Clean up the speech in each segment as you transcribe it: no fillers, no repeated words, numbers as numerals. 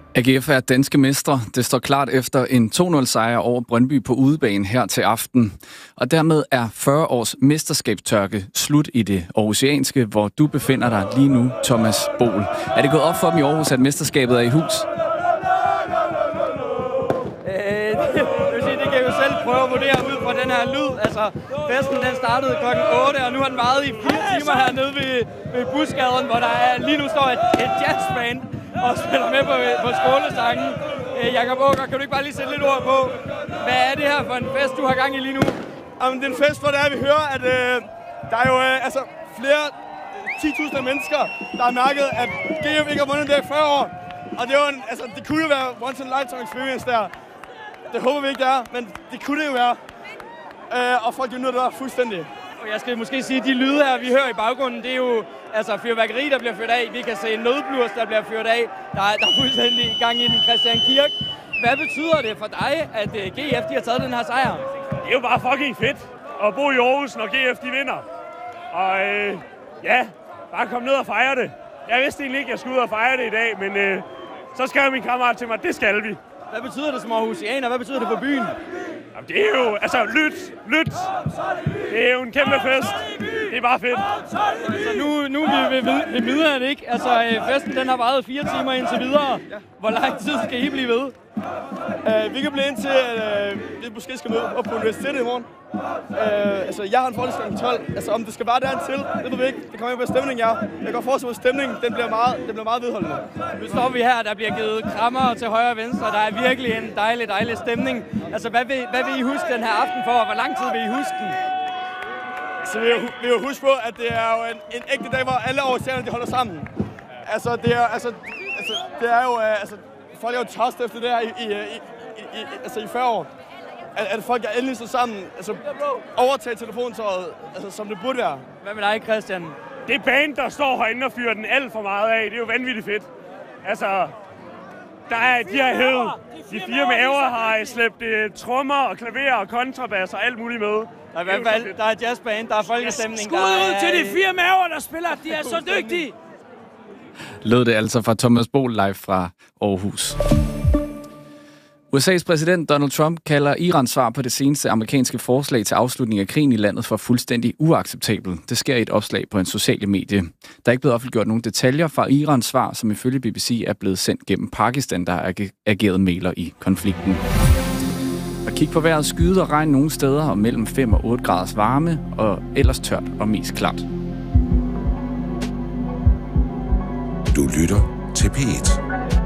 AGF er danske mestre. Det står klart efter en 2-0-sejr over Brøndby på udebane her til aften. Og dermed er 40 års mesterskabstørke slut i det aarhusianske, hvor du befinder dig lige nu, Thomas Bohl. Er det gået op for dem i Aarhus, at mesterskabet er i hus? Det kan jeg jo selv prøve at vurdere ud fra den her lyd. Altså, festen den startede kl. 8, og nu har den varet i 4 timer hernede ved Busgaden, hvor der lige nu står et jazzband og spiller med på skolesangen. Jakob Åker, kan du ikke bare lige sætte lidt ord på, hvad er det her for en fest, du har gang i lige nu? Jamen, det er en fest, hvor vi hører, at der er jo flere 10.000 mennesker, der har mærket, at GF ikke har vundet det i 40 år. Og det, det kunne jo være once in a lifetime experience der. Det håber vi ikke, det er, men det kunne det jo være. Og folk er nødt til at være fuldstændig. Og jeg skal måske sige, at de lyde her, vi hører i baggrunden, det er jo fyrværkeri, der bliver fyret af. Vi kan se nødblus, der bliver fyret af. Der er fuldstændig gang i den Christian Kirk. Hvad betyder det for dig, at GF de har taget den her sejr? Det er jo bare fucking fedt at bo i Aarhus, når GF de vinder. Og bare komme ned og fejre det. Jeg vidste egentlig ikke, at jeg skulle ud og fejre det i dag, men så skrev min kammerat til mig, det skal vi. Hvad betyder det som aarhusianer? Hvad betyder det for byen? Jamen, det er jo, lyt. Det er jo en kæmpe fest. Det er bare fedt. Så nu er vi ved midnat, ikke? Altså, festen den har varet 4 timer indtil videre. Hvor lang tid skal I blive ved? Vi kan blive indtil, at vi måske skal møde op på universitetet i morgen. Jeg har en forelæsning kl. 12. Om det skal være dertil, det ved vi ikke. Det kommer ikke på stemningen, jeg kan godt forestille mig, at stemningen den bliver meget vedholdende. Nu står vi her, der bliver givet krammer til højre og venstre. Der er virkelig en dejlig stemning. Altså, hvad vil I huske den her aften for, og hvor lang tid vil I huske den? Så vi vil huske på, at det er jo en ægte dag, hvor alle aarhusianerne de holder sammen. Folk er jo tørst efter det her i 40 år. At folk er endelig så sammen, overtage telefontøjet, som det burde være. Hvad med dig, Christian? Det band, der står herinde og fyrer den alt for meget af, det er jo vanvittigt fedt. Altså, de har 4 maver har slæbt trommer og klaver og kontrabas og alt muligt med. Der er i hvert fald der er jazzband, der er folkestemning. Skud ud til de 4 maver, der spiller. De er så dygtige. Lød det altså fra Thomas Bohl live fra Aarhus. USA's præsident Donald Trump kalder Irans svar på det seneste amerikanske forslag til afslutning af krigen i landet for fuldstændig uacceptabelt. Det sker i et opslag på en sociale medie. Der er ikke blevet offentliggjort nogen detaljer fra Irans svar, som ifølge BBC er blevet sendt gennem Pakistan, der har ageret mægler i konflikten. Og kig på vejret, skyde og regn nogle steder og mellem 5 og 8 graders varme, og ellers tørt og mest klart. Du lytter til P1.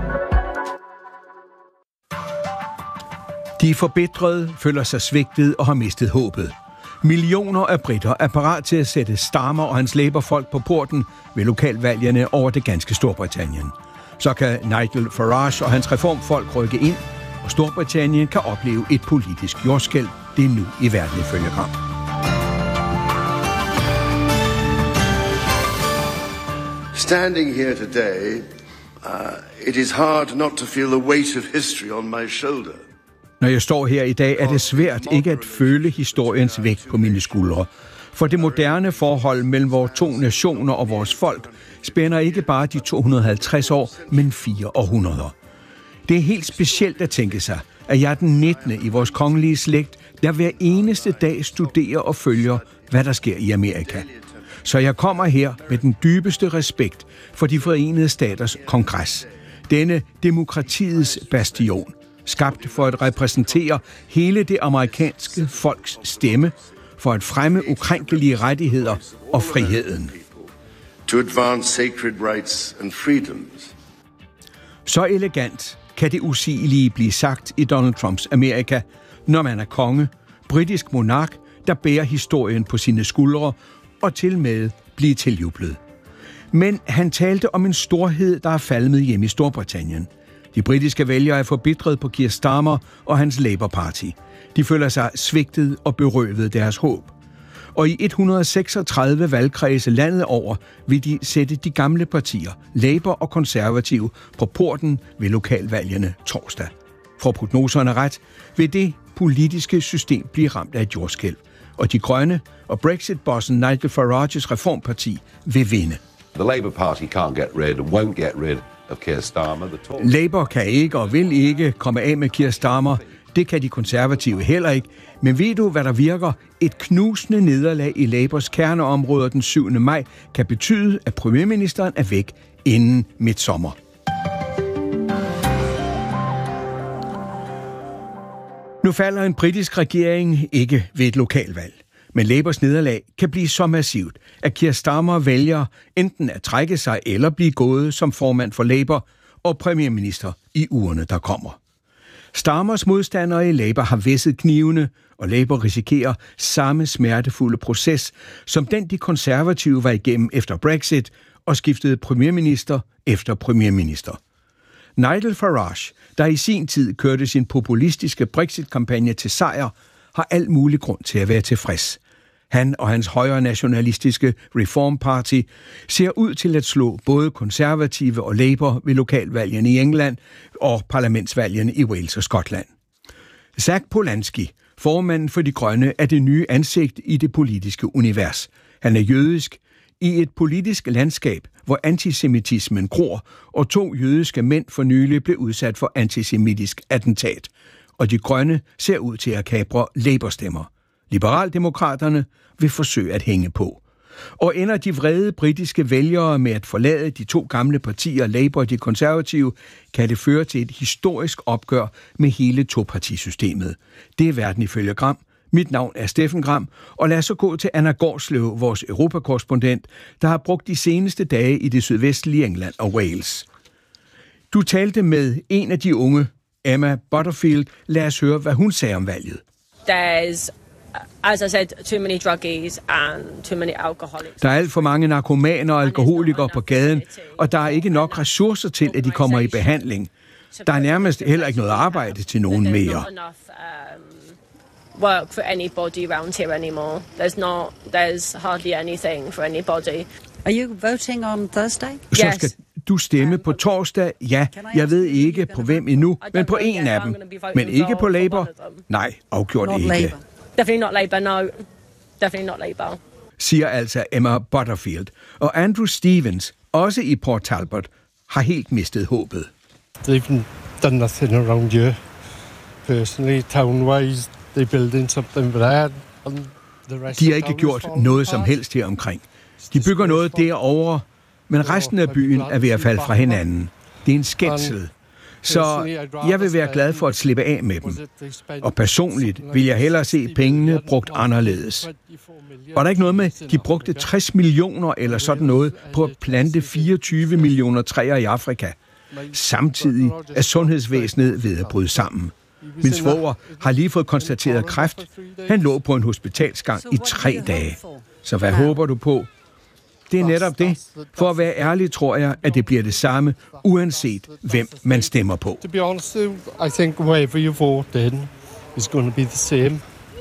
De forbitrede føler sig svigtet og har mistet håbet. Millioner af britter er parat til at sætte Starmer og hans Labour-folk på porten ved lokalvalgene over det ganske Storbritannien. Så kan Nigel Farage og hans reformfolk rykke ind, og Storbritannien kan opleve et politisk jordskælv. Det er nu i verden ifølge Gram. Standing here today, it is hard not to feel the weight of history on my shoulder. Når jeg står her i dag, er det svært ikke at føle historiens vægt på mine skuldre. For det moderne forhold mellem vores 2 nationer og vores folk spænder ikke bare de 250 år, men 4 århundreder. Det er helt specielt at tænke sig, at jeg er den 19. i vores kongelige slægt, der hver eneste dag studerer og følger, hvad der sker i Amerika. Så jeg kommer her med den dybeste respekt for de Forenede Staters kongres. Denne demokratiets bastion, skabt for at repræsentere hele det amerikanske folks stemme, for at fremme ukrænkelige rettigheder og friheden. To advance sacred rights and freedoms. Så elegant kan det usigelige blive sagt i Donald Trumps Amerika, når man er konge, britisk monark, der bærer historien på sine skuldre og til med blive tiljublet. Men han talte om en storhed, der er falmet hjem i Storbritannien. De britiske vælgere er forbitret på Keir Starmer og hans Labour Party. De føler sig svigtet og berøvet deres håb. Og i 136 valgkredse landet over vil de sætte de gamle partier, Labour og Konservative, på porten ved lokalvalgene torsdag. For prognoserne ret vil det politiske system blive ramt af et jordskælv. Og de grønne og Brexit-bossen Nigel Farages reformparti vil vinde. The Labour Party can't get rid and won't get rid of Keir Starmer. Labour kan ikke og vil ikke komme af med Keir Starmer. Det kan de konservative heller ikke. Men ved du, hvad der virker? Et knusende nederlag i Labours kerneområder den 7. maj kan betyde, at premierministeren er væk inden midsommer. Nu falder en britisk regering ikke ved et lokalvalg. Men Labours nederlag kan blive så massivt, at Keir Starmer vælger enten at trække sig eller blive gået som formand for Labour og premierminister i ugerne, der kommer. Starmers modstandere i Labour har væsset knivene, og Labour risikerer samme smertefulde proces, som den de konservative var igennem efter Brexit og skiftede premierminister efter premierminister. Nigel Farage, der i sin tid kørte sin populistiske Brexit-kampagne til sejr, har al mulig grund til at være tilfreds. Han og hans højre nationalistiske Reform Party ser ud til at slå både konservative og Labour ved lokalvalgene i England og parlamentsvalgene i Wales og Skotland. Zach Polanski, formanden for De Grønne, er det nye ansigt i det politiske univers. Han er jødisk i et politisk landskab, hvor antisemitismen gror, og 2 jødiske mænd for nylig blev udsat for antisemitisk attentat. Og De Grønne ser ud til at kapre Labour-stemmer. Liberaldemokraterne vil forsøge at hænge på. Og ender de vrede britiske vælgere med at forlade de 2 gamle partier, Labour og de konservative, kan det føre til et historisk opgør med hele topartisystemet. Det er verden ifølge Gram. Mit navn er Steffen Gram, og lad os så gå til Anna Gårdsløv, vores europakorrespondent, der har brugt de seneste dage i det sydvestlige England og Wales. Du talte med en af de unge, Emma Butterfield. Lad os høre, hvad hun sagde om valget. There's, as I said, too many druggies and too many alcoholics. Der er alt for mange narkomaner og alkoholikere på gaden, og der er ikke nok ressourcer til, at de kommer i behandling. Der er nærmest heller ikke noget arbejde til nogen mere. Work for anybody around here anymore. There's hardly anything for anybody. Are you voting on Thursday? Så skal du stemme på torsdag? Ja, jeg ved ikke på hvem endnu, men på en af dem. Men ikke på Labour? Nej, afgjort ikke. Definitely not Labour, no. Definitely not Labour. Siger altså Emma Butterfield. Og Andrew Stevens, også i Port Talbot, har helt mistet håbet. They've done nothing around here. Personally, town-wise, they're building something there. De har ikke gjort noget som helst her omkring. De bygger noget derovre, men resten af byen er ved at falde fra hinanden. Det er en skændsel. Så jeg vil være glad for at slippe af med dem. Og personligt vil jeg hellere se pengene brugt anderledes. Var der ikke noget med, de brugte 60 millioner eller sådan noget på at plante 24 millioner træer i Afrika? Samtidig er sundhedsvæsenet ved at bryde sammen. Min svoger har lige fået konstateret kræft. Han lå på en hospitalsgang i 3 dage. Så hvad håber du på? Det er netop det. For at være ærlig tror jeg, at det bliver det samme, uanset hvem man stemmer på. To be honest, I think whoever you vote in is going to be the same.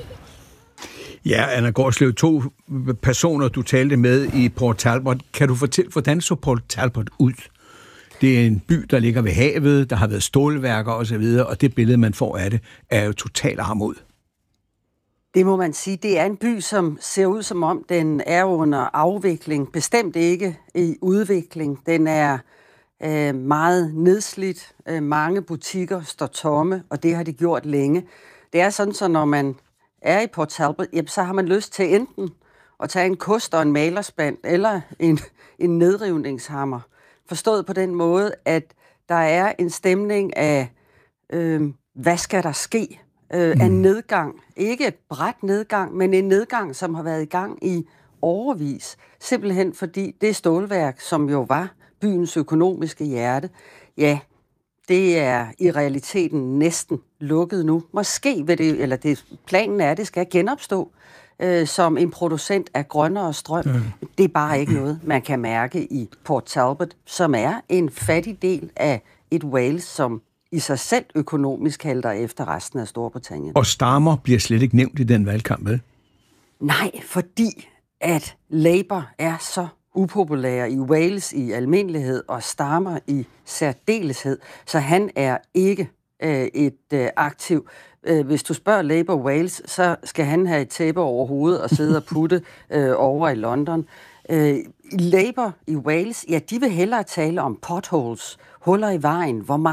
Ja, Anna Gårdsløv, 2 personer, du talte med i Port Talbot. Kan du fortælle, hvordan så Port Talbot ud? Det er en by, der ligger ved havet, der har været stålværker osv., og det billede, man får af det, er jo totalt armod. Det må man sige. Det er en by, som ser ud som om, den er under afvikling. Bestemt ikke i udvikling. Den er meget nedslidt. Mange butikker står tomme, og det har de gjort længe. Det er sådan, så når man er i Port Talbot, så har man lyst til enten at tage en kost og en malerspand, eller en nedrivningshammer. Forstået på den måde, at der er en stemning af, hvad skal der ske? Af nedgang. Ikke et brat nedgang, men en nedgang, som har været i gang i årevis. Simpelthen fordi det stålværk, som jo var byens økonomiske hjerte, ja, det er i realiteten næsten lukket nu. Måske vil det, eller det, planen er, at det skal genopstå som en producent af grønnere strøm. Det er bare ikke noget, man kan mærke i Port Talbot, som er en fattig del af et Wales, som i sig selv økonomisk halter efter resten af Storbritannien. Og Starmer bliver slet ikke nævnt i den valgkamp, vel? Nej, fordi at Labour er så upopulær i Wales i almindelighed, og Starmer i særdeleshed, så han er ikke et aktiv. Hvis du spørger Labour Wales, så skal han have et tæppe over hovedet og sidde og putte over i London. Labour i Wales, ja, de vil hellere tale om potholes, huller i vejen, hvor